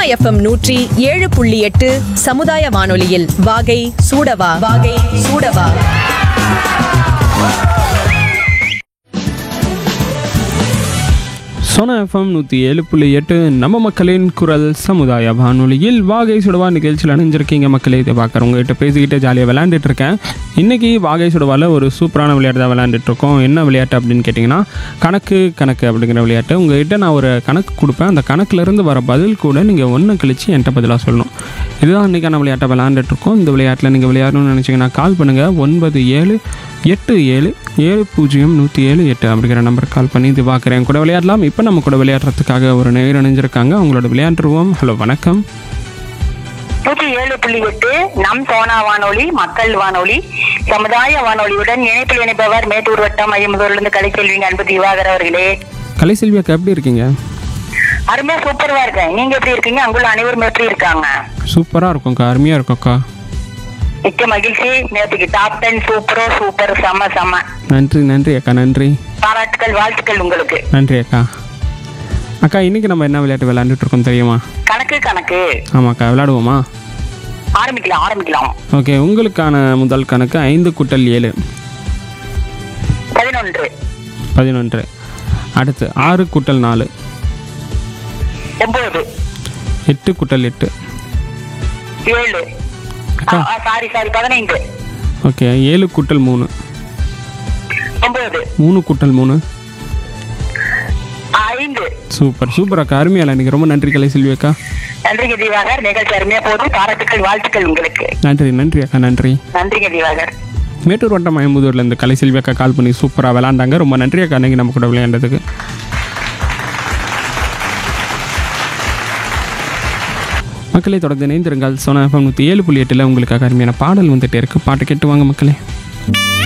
FM 107.8 சமுதாய வானொலியில் வாகை சூடவா வாகை சூடவா. சோனா எஃப்எம் 107.8 நம்ம மக்களின் குரல் சமுதாய வானொலியில் வாகை சுடவா நிகழ்ச்சியில் அணிஞ்சிருக்கீங்க மக்களே. இதை பார்க்குறவங்ககிட்ட பேசிக்கிட்டே ஜாலியாக விளையாண்டுட்டு இருக்கேன். இன்றைக்கி வாகை சுடவாவில் ஒரு சூப்பரான விளையாட்டு தான் விளையாண்டுட்ருக்கோம். என்ன விளையாட்டு அப்படின்னு கேட்டிங்கன்னா கணக்கு அப்படிங்கிற விளையாட்டு. உங்கள்கிட்ட நான் ஒரு கணக்கு கொடுப்பேன். அந்த கணக்குலேருந்து வர பதில் கூட நீங்கள் ஒன்று கழித்து என்கிட்ட பதிலாக சொல்லணும். இதுதான் இன்றைக்கான விளையாட்டை விளையாண்டுட்ருக்கோம். இந்த விளையாட்டில் நீங்கள் விளையாடணும்னு நினச்சிங்கன்னா கால் பண்ணுங்கள். 9787070178 அப்படிங்கிற நம்பருக்கு கால் பண்ணி இது பார்க்குறேன் கூட விளையாடலாம். இப்போ நம்ம கூட விளையாடுறதுக்காக ஒரு நேர் இணைஞ்சிருக்காங்க. அவங்களோட விளையாண்டுருவோம். ஹலோ, வணக்கம். 107.8 நம் சோனா வானொலி மக்கள் வானொலி சமுதாய வானொலியுடன் இணைப்பில் இணைப்பவர் மேட்டூர் வட்டம் ஐயம்பதூர்லேருந்து கலைச்செல்விங்க அன்பு திவாகர் அவர்களே. கலைசெல்வியாக்கா எப்படி இருக்கீங்க? அருமையா சூப்பரா இருக்கேன். நீங்க எப்படி இருக்கீங்க? அங்குள்ள அனைவரும் எப்படி இருக்காங்க? சூப்பராக இருக்கும்க்கா, அருமையாக இருக்கும்க்கா. மிக்க மகிழ்ச்சி. நேற்றுக்கு டாப் 10 சூப்பர் செம. நன்றி அக்கா, நன்றி. பாராட்டுக்கள், வாழ்த்துக்கள் உங்களுக்கு. நன்றி அக்கா. அக்கா, இன்னைக்கு நம்ம என்ன விளையாட்டு விளையாண்டுட்டு இருக்கோம் தெரியுமா? கணக்கு. ஆமாக்கா, விளையாடுவோமா? ஆரம்பிக்கலாம். ஓகே, உங்களுக்கான முதல் கணக்கு 5 கூட்டல் 7 11. அடுத்து 6 கூட்டல் 4 9. 8 கூட்டல் 8 7. அக்கா சாரி 15. ஓகே, 7 கூட்டல் 3 9. 3 கூட்டல் 3 5. சூப்பர் அக்கா, அருமையால. எனக்கு ரொம்ப நன்றி கலைசெல்வி அக்கா. நன்றிங்க திவாகர். நிகழ்ச்சி அருமையா போது. பாராட்டுக்கள், வாழ்த்துக்கள் உங்களுக்கு. நன்றி அக்கா, நன்றி. நன்றிங்க திவாகர். மேட்டூர் வட்டம் ஐம்பதூர்லேருந்து கலைசெல்வி அக்கா கால் பண்ணி சூப்பராக விளையாண்டாங்க. ரொம்ப நன்றி அக்கா, அன்றைக்கி நம்ம கூட விளையாண்டதுக்கு. மக்களை தொடர்ந்து இணைந்திருங்கள். சோனா எஃப்எம் 107.8 உங்களுக்காக அருமையான பாடல் வந்துட்டே இருக்கு. பாட்டு கேட்டு வாங்க மக்களே.